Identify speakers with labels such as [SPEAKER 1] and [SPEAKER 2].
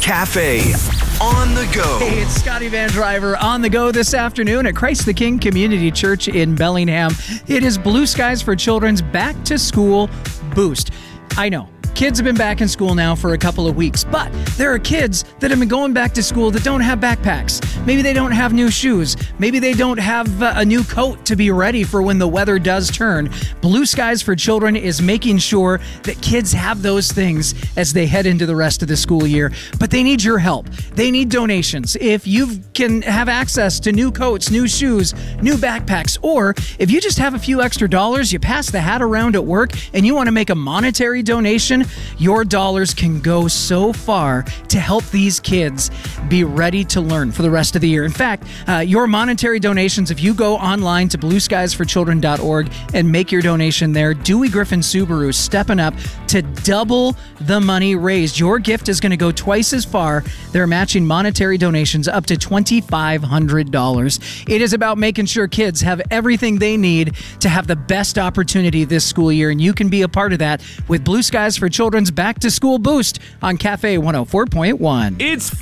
[SPEAKER 1] Cafe on the go.
[SPEAKER 2] Hey, it's Scotty Van Driver on the go this afternoon at Christ the King Community Church in Bellingham. It is Blue Skies for Children's Back to School Boost. I know. Kids have been back in school now for a couple of weeks, but there are kids that have been going back to school that don't have backpacks. Maybe they don't have new shoes. Maybe they don't have a new coat to be ready for when the weather does turn. Blue Skies for Children is making sure that kids have those things as they head into the rest of the school year. But they need your help. They need donations. If you can have access to new coats, new shoes, new backpacks, or if you just have a few extra dollars, you pass the hat around at work and you want to make a monetary donation, your dollars can go so far to help these kids be ready to learn for the rest of the year. In fact, your monetary donations, if you go online to blueskiesforchildren.org and make your donation there, Dewey Griffin Subaru stepping up to double the money raised. Your gift is going to go twice as far. They're matching monetary donations up to $2,500. It is about making sure kids have everything they need to have the best opportunity this school year, and you can be a part of that with Blue Skies for Children's Back to School Boost on Cafe 104.1.
[SPEAKER 1] It's